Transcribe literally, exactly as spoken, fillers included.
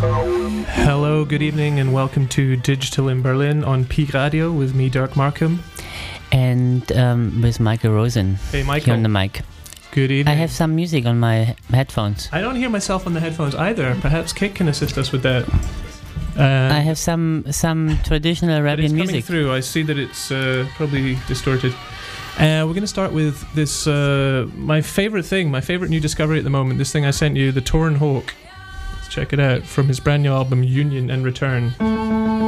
Hello, good evening, and welcome to Digital in Berlin on Peak Radio with me, Dirk Markham. And um, with Michael Rosen. Hey, Michael. Here on the mic. Good evening. I have some music on my headphones. I don't hear myself on the headphones either. Perhaps Kit can assist us with that. Uh, I have some some traditional Arabian it's music. Coming through. I see that it's uh, probably distorted. Uh, we're going to start with this, uh, my favorite thing, my favorite new discovery at the moment. This thing I sent you, the Torn Hawk. Let's check it out from his brand new album, Union and Return.